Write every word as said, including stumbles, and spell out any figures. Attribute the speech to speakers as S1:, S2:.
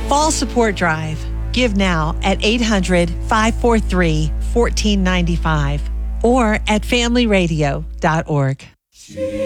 S1: Fall Support Drive. Give now at eight hundred, five four three, one four nine five or at family radio dot org.